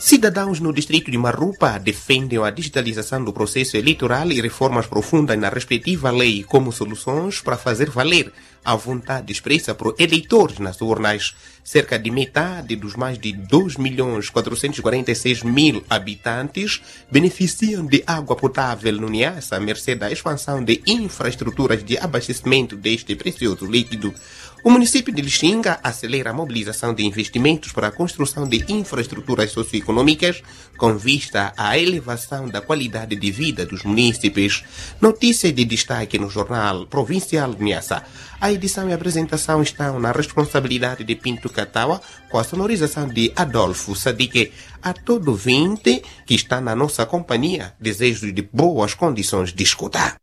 Cidadãos no distrito de Marrupa defendem a digitalização do processo eleitoral e reformas profundas na respectiva lei como soluções para fazer valer a vontade expressa por eleitores nas urnas. Cerca de metade dos mais de 2.446.000 habitantes beneficiam de água potável no Niassa, à mercê da expansão de infraestruturas de abastecimento deste precioso líquido. O município de Lixinga acelera a mobilização de investimentos para a construção de infraestruturas socioeconômicas com vista à elevação da qualidade de vida dos munícipes. Notícia de destaque no Jornal Provincial de Niassa. A edição e a apresentação estão na responsabilidade de Pinto Catawa, com a sonorização de Adolfo Sadique. A todo ouvinte que está na nossa companhia, desejo de boas condições de escuta.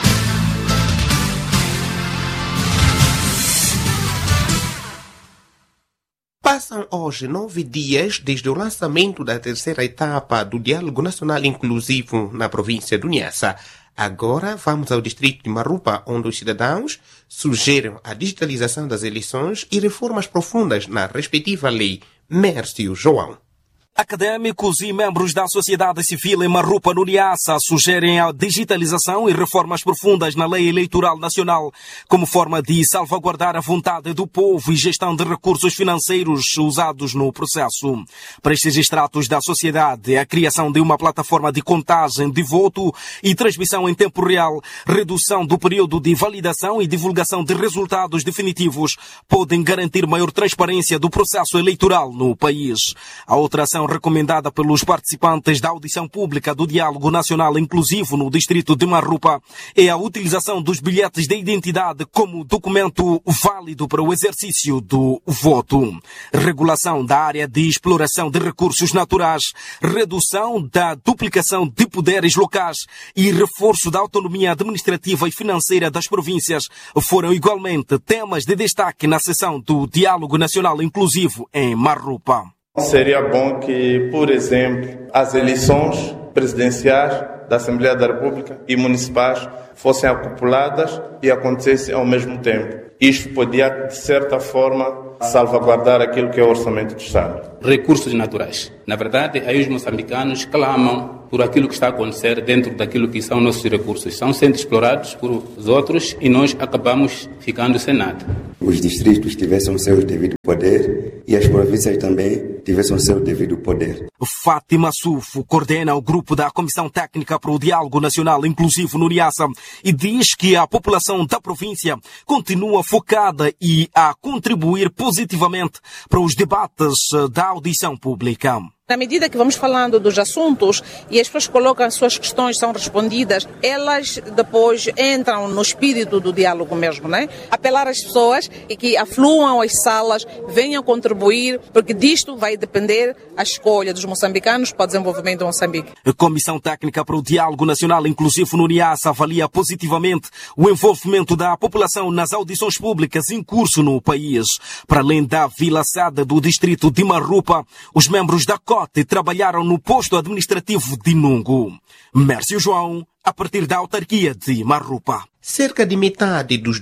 Passam hoje 9 dias desde o lançamento da terceira etapa do Diálogo Nacional Inclusivo na província do Niassa. Agora vamos ao distrito de Marrupa, onde os cidadãos sugerem a digitalização das eleições e reformas profundas na respectiva lei. Mércio João. Académicos e membros da sociedade civil em Marrupa, no Niassa, sugerem a digitalização e reformas profundas na lei eleitoral nacional como forma de salvaguardar a vontade do povo e gestão de recursos financeiros usados no processo. Para estes extratos da sociedade, a criação de uma plataforma de contagem de voto e transmissão em tempo real, redução do período de validação e divulgação de resultados definitivos podem garantir maior transparência do processo eleitoral no país. A outra ação recomendada pelos participantes da audição pública do Diálogo Nacional Inclusivo no distrito de Marrupa é a utilização dos bilhetes de identidade como documento válido para o exercício do voto. Regulação da área de exploração de recursos naturais, redução da duplicação de poderes locais e reforço da autonomia administrativa e financeira das províncias foram igualmente temas de destaque na sessão do Diálogo Nacional Inclusivo em Marrupa. Seria bom que, por exemplo, as eleições presidenciais da Assembleia da República e municipais fossem acopladas e acontecessem ao mesmo tempo. Isto podia, de certa forma, salvaguardar aquilo que é o orçamento do Estado. Recursos naturais. Na verdade, aí os moçambicanos clamam por aquilo que está a acontecer dentro daquilo que são nossos recursos. São sendo explorados por os outros e nós acabamos ficando sem nada. Os distritos tivessem o seu devido poder e as províncias também tivessem o seu devido poder. Fátima Sufo coordena o grupo da Comissão Técnica para o Diálogo Nacional Inclusivo no Niassa e diz que a população da província continua focada e a contribuir positivamente para os debates da audição pública. Na medida que vamos falando dos assuntos e as pessoas colocam as suas questões, são respondidas, elas depois entram no espírito do diálogo mesmo, né? Apelar às pessoas e que afluam às salas, venham contribuir, porque disto vai depender a escolha dos moçambicanos para o desenvolvimento do Moçambique. A Comissão Técnica para o Diálogo Nacional Inclusivo no Niassa avalia positivamente o envolvimento da população nas audições públicas em curso no país. Para além da Vila Sada do distrito de Marrupa, os membros da trabalharam no posto administrativo de Nungo. Mércio João, a partir da autarquia de Marrupa. Cerca de metade dos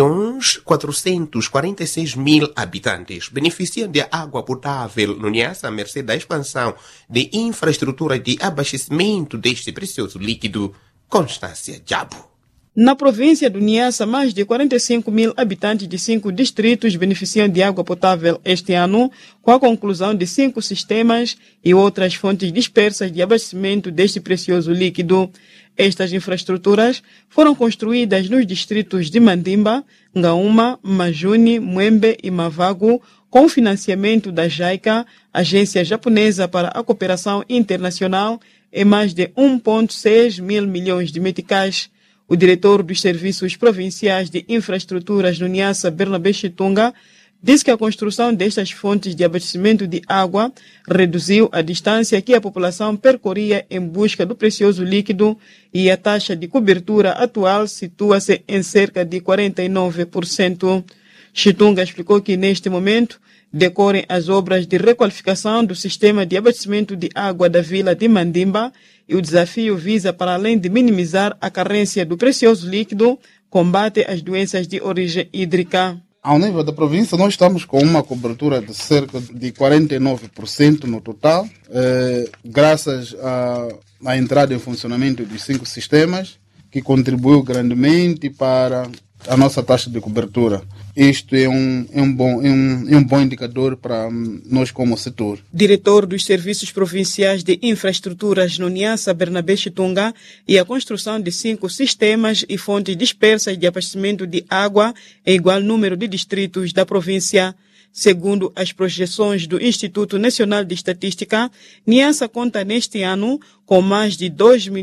2.446.000 habitantes beneficiam de água potável no Niassa, à mercê da expansão de infraestrutura de abastecimento deste precioso líquido. Constância Jabo. Na província do Niassa, mais de 45.000 habitantes de 5 distritos beneficiam de água potável este ano, com a conclusão de 5 sistemas e outras fontes dispersas de abastecimento deste precioso líquido. Estas infraestruturas foram construídas nos distritos de Mandimba, Ngaúma, Majuni, Mwembe e Mavago, com financiamento da JICA, Agência Japonesa para a Cooperação Internacional, em mais de 1,6 mil milhões de meticais. O diretor dos Serviços Provinciais de Infraestruturas no Niassa, Bernabé Chitunga, disse que a construção destas fontes de abastecimento de água reduziu a distância que a população percorria em busca do precioso líquido e a taxa de cobertura atual situa-se em cerca de 49%. Chitunga explicou que, neste momento, decorrem as obras de requalificação do sistema de abastecimento de água da vila de Mandimba e o desafio visa, para além de minimizar a carência do precioso líquido, combate as doenças de origem hídrica. Ao nível da província, nós estamos com uma cobertura de cerca de 49% no total, graças à entrada em funcionamento dos 5 sistemas, que contribuiu grandemente para a nossa taxa de cobertura. Isto é um bom indicador para nós como setor. Diretor dos Serviços Provinciais de Infraestruturas no Niassa, Bernabé Chitunga, e a construção de 5 sistemas e fontes dispersas de abastecimento de água em igual número de distritos da província. Segundo as projeções do Instituto Nacional de Estatística, Niassa conta neste ano com mais de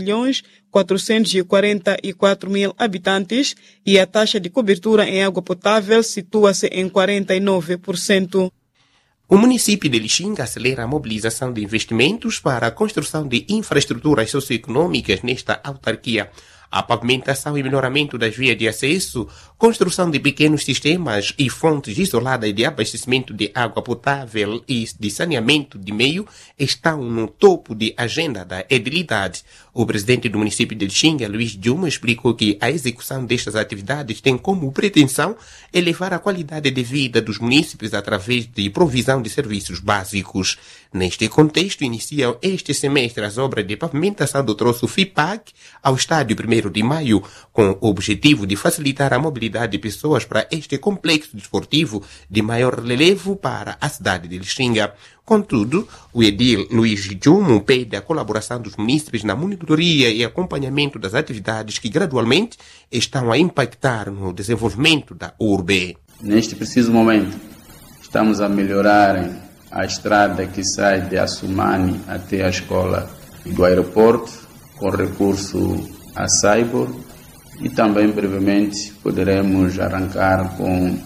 2.444.000 habitantes e a taxa de cobertura em água potável situa-se em 49%. O município de Lixinga acelera a mobilização de investimentos para a construção de infraestruturas socioeconômicas nesta autarquia. A pavimentação e melhoramento das vias de acesso, construção de pequenos sistemas e fontes isoladas de abastecimento de água potável e de saneamento de meio estão no topo de agenda da edilidade. O presidente do município de Lixinga, Luís Juma, explicou que a execução destas atividades tem como pretensão elevar a qualidade de vida dos munícipes através de provisão de serviços básicos. Neste contexto, iniciam este semestre as obras de pavimentação do troço FIPAC ao estádio 1º de Maio, com o objetivo de facilitar a mobilidade de pessoas para este complexo desportivo de maior relevo para a cidade de Lixinga. Contudo, o edil Luís Jumo pede a colaboração dos munícipes na monitoria e acompanhamento das atividades que gradualmente estão a impactar no desenvolvimento da urbe. Neste preciso momento, estamos a melhorar a estrada que sai de Assumani até a escola do aeroporto, com recurso a Saibor, e também brevemente poderemos arrancar com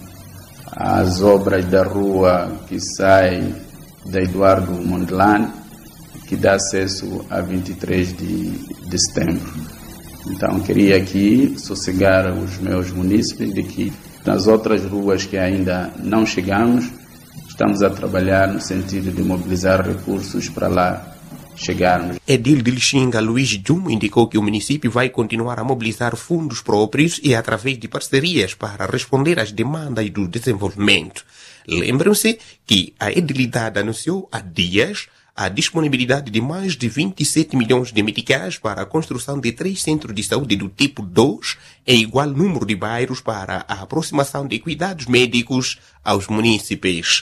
as obras da rua que sai da Eduardo Mondlane, que dá acesso a 23 de setembro. Então queria aqui sossegar os meus munícipes de que nas outras ruas que ainda não chegamos, estamos a trabalhar no sentido de mobilizar recursos para lá chegarmos. Edil de Lixinga, Luís Juma, indicou que o município vai continuar a mobilizar fundos próprios e através de parcerias para responder às demandas do desenvolvimento. Lembram-se que a edilidade anunciou há dias a disponibilidade de mais de 27 milhões de meticais para a construção de 3 centros de saúde do tipo 2 em igual número de bairros para a aproximação de cuidados médicos aos munícipes.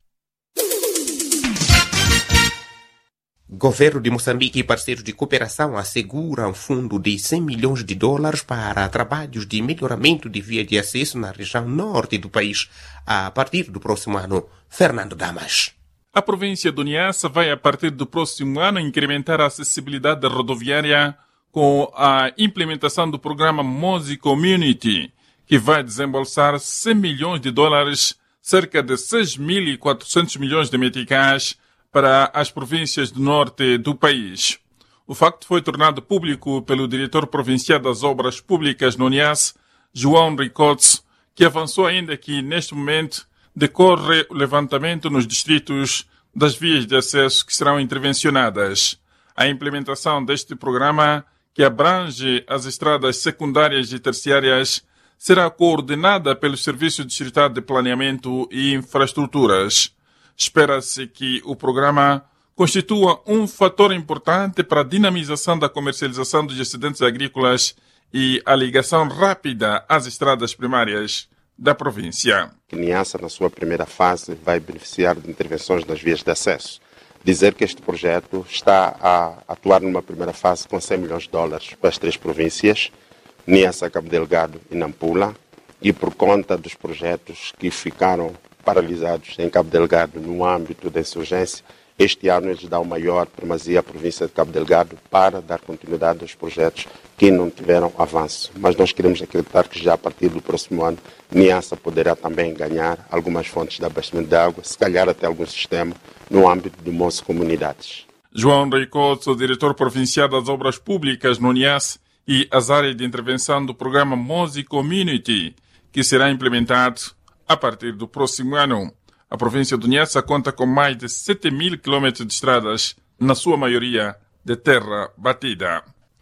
Governo de Moçambique e parceiros de cooperação asseguram fundo de 100 milhões de dólares para trabalhos de melhoramento de via de acesso na região norte do país a partir do próximo ano. Fernando Damas. A província do Niassa vai, a partir do próximo ano, incrementar a acessibilidade rodoviária com a implementação do programa Mozi Community, que vai desembolsar 100 milhões de dólares, cerca de 6.400 milhões de meticais, para as províncias do norte do país. O facto foi tornado público pelo diretor provincial das obras públicas no Niassa, João Ricots, que avançou ainda que, neste momento, decorre o levantamento nos distritos das vias de acesso que serão intervencionadas. A implementação deste programa, que abrange as estradas secundárias e terciárias, será coordenada pelo Serviço Distrital de Planeamento e Infraestruturas. Espera-se que o programa constitua um fator importante para a dinamização da comercialização dos excedentes agrícolas e a ligação rápida às estradas primárias da província. Niassa, na sua primeira fase, vai beneficiar de intervenções nas vias de acesso. Dizer que este projeto está a atuar numa primeira fase com 100 milhões de dólares para as 3 províncias, Niassa, Cabo Delgado e Nampula, e por conta dos projetos que ficaram paralisados em Cabo Delgado no âmbito da insurgência, este ano eles dão maior primazia à província de Cabo Delgado para dar continuidade aos projetos que não tiveram avanço. Mas nós queremos acreditar que já a partir do próximo ano, Niassa poderá também ganhar algumas fontes de abastecimento de água, se calhar até algum sistema no âmbito do Moço Comunidades. João Ricots, o diretor provincial das obras públicas no Niassa e as áreas de intervenção do programa Mozi Community, que será implementado a partir do próximo ano. A província do Niassa conta com mais de 7.000 quilômetros de estradas, na sua maioria de terra batida.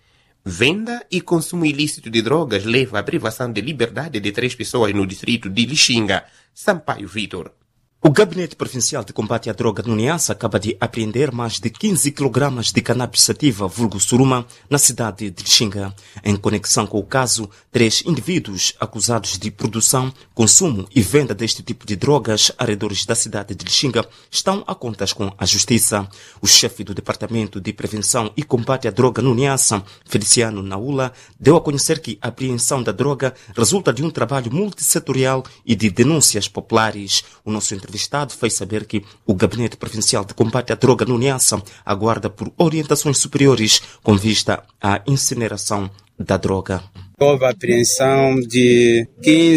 Venda e consumo ilícito de drogas leva à privação de liberdade de 3 pessoas no distrito de Lixinga. Sampaio Vitor. O Gabinete Provincial de Combate à Droga no Niassa acaba de apreender mais de 15 kg de cannabis sativa, vulgo suruma, na cidade de Lixinga. Em conexão com o caso, 3 indivíduos acusados de produção, consumo e venda deste tipo de drogas arredores da cidade de Lixinga estão a contas com a Justiça. O chefe do Departamento de Prevenção e Combate à Droga no Niassa, Feliciano Naula, deu a conhecer que a apreensão da droga resulta de um trabalho multissetorial e de denúncias populares. O nosso entrevistado fez saber que o Gabinete Provincial de Combate à Droga no Niassa aguarda por orientações superiores com vista à incineração da droga. Houve a apreensão de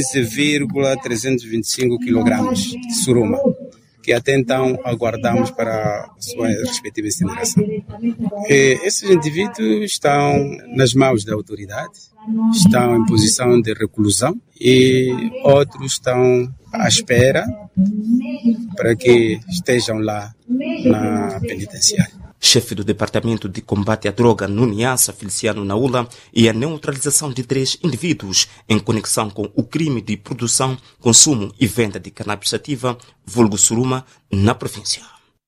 15,325 kg de suruma, que até então aguardamos para a sua respectiva incineração. Esses indivíduos estão nas mãos da autoridade, estão em posição de reclusão e outros estão à espera para que estejam lá na penitenciária. Chefe do Departamento de Combate à Droga no Niassa, Feliciano Naula, e a neutralização de 3 indivíduos em conexão com o crime de produção, consumo e venda de cannabis sativa, vulgo suruma, na província.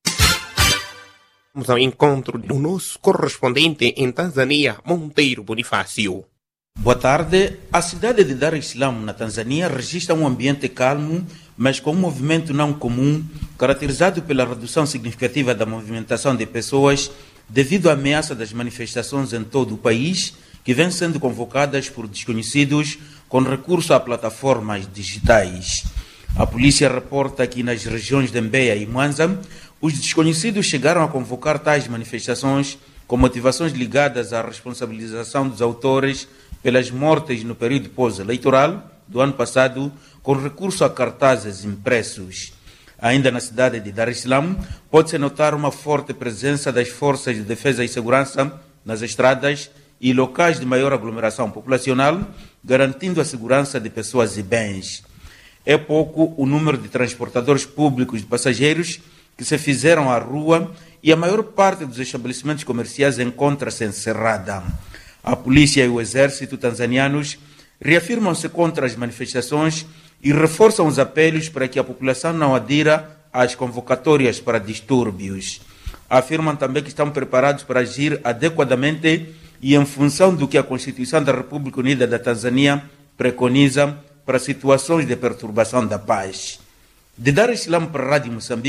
Vamos ao encontro do nosso correspondente em Tanzânia, Monteiro Bonifácio. Boa tarde. A cidade de Dar es Salaam, na Tanzânia, registra um ambiente calmo, mas com um movimento não comum, caracterizado pela redução significativa da movimentação de pessoas devido à ameaça das manifestações em todo o país, que vêm sendo convocadas por desconhecidos com recurso a plataformas digitais. A polícia reporta que nas regiões de Mbeya e Mwanza, os desconhecidos chegaram a convocar tais manifestações com motivações ligadas à responsabilização dos autores pelas mortes no período pós-eleitoral do ano passado, com recurso a cartazes impressos. Ainda na cidade de Dar es Salaam, pode-se notar uma forte presença das forças de defesa e segurança nas estradas e locais de maior aglomeração populacional, garantindo a segurança de pessoas e bens. É pouco o número de transportadores públicos de passageiros que se fizeram à rua e a maior parte dos estabelecimentos comerciais encontra-se encerrada. A polícia e o exército tanzanianos reafirmam-se contra as manifestações e reforçam os apelos para que a população não adira às convocatórias para distúrbios. Afirmam também que estão preparados para agir adequadamente e em função do que a Constituição da República Unida da Tanzânia preconiza para situações de perturbação da paz. De Dar es Salaam para a Rádio Moçambique,